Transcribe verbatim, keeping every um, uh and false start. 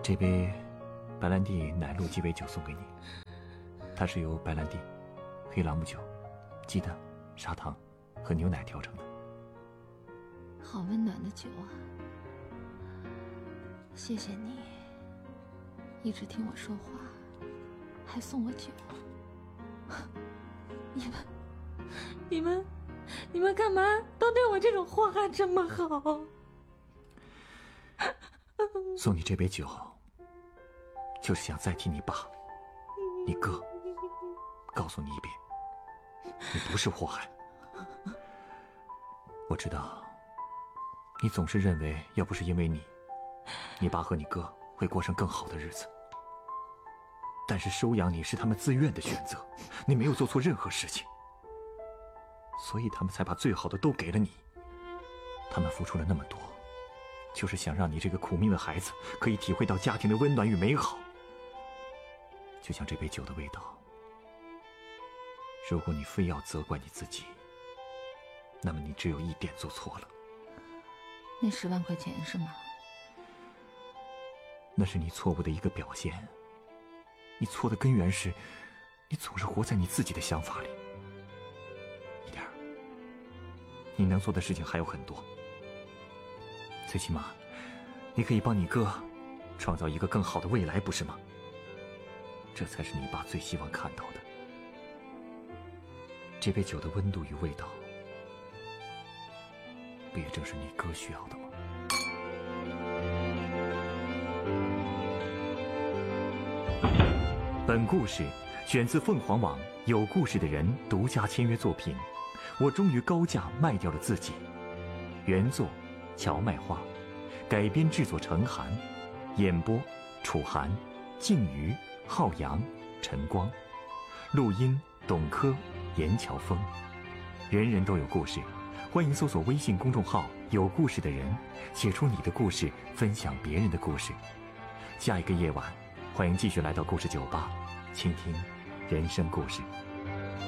这杯白兰地奶露鸡尾酒送给你，它是由白兰地、黑朗姆酒、鸡蛋、砂糖和牛奶调成的。 好温暖的酒啊！谢谢你，一直听我说话，还送我酒。你们，你们，你们干嘛都对我这种祸害这么好？ 送你这杯酒，就是想再替你爸、你哥告诉你一遍，你不是祸害。我知道，你总是认为要不是因为你，你爸和你哥会过上更好的日子。但是收养你是他们自愿的选择，你没有做错任何事情，所以他们才把最好的都给了你。他们付出了那么多，就是想让你这个苦命的孩子可以体会到家庭的温暖与美好。就像这杯酒的味道，如果你非要责怪你自己，那么你只有一点做错了。 那十万块钱是吗？ 那是你错误的一个表现。你错的根源是，你总是活在你自己的想法里。一点儿，你能做的事情还有很多。最起码，你可以帮你哥创造一个更好的未来，不是吗？这才是你爸最希望看到的。这杯酒的温度与味道，不也正是你哥需要的吗？本故事选自凤凰网有故事的人独家签约作品。我终于高价卖掉了自己。原作荞麦花，改编制作陈寒，演播楚寒、静瑜、浩洋、陈光，录音董珂、严乔峰。人人都有故事，欢迎搜索微信公众号有故事的人，写出你的故事，分享别人的故事。下一个夜晚，欢迎继续来到故事酒吧，倾听人生故事。